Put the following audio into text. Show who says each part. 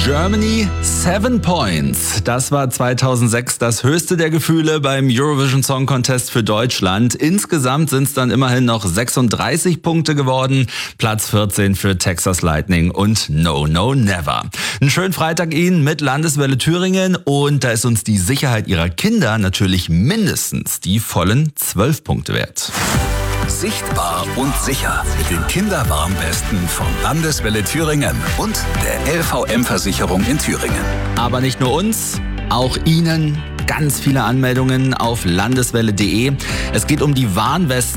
Speaker 1: Germany 7 Points. Das war 2006 das höchste der Gefühle beim Eurovision Song Contest für Deutschland. Insgesamt sind es dann immerhin noch 36 Punkte geworden. Platz 14 für Texas Lightning und No No Never. Einen schönen Freitag Ihnen mit Landeswelle Thüringen und da ist uns die Sicherheit Ihrer Kinder natürlich mindestens die vollen 12 Punkte wert.
Speaker 2: Sichtbar und sicher mit den Kinderwarnwesten von Landeswelle Thüringen und der LVM-Versicherung in Thüringen.
Speaker 1: Aber nicht nur uns, auch Ihnen. Ganz viele Anmeldungen auf landeswelle.de. Es geht um die Warnwesten